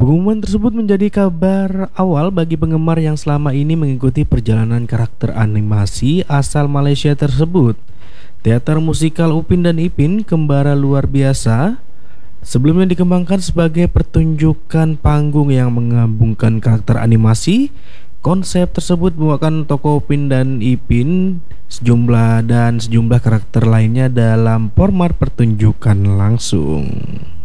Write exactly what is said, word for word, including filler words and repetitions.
Pengumuman tersebut menjadi kabar awal bagi penggemar yang selama ini mengikuti perjalanan karakter animasi asal Malaysia tersebut. Teater musikal Upin dan Ipin, Kembara Luar Biasa, sebelumnya dikembangkan sebagai pertunjukan panggung yang menggabungkan karakter animasi. Konsep tersebut membawakan tokoh Upin dan Ipin sejumlah dan sejumlah karakter lainnya dalam format pertunjukan langsung.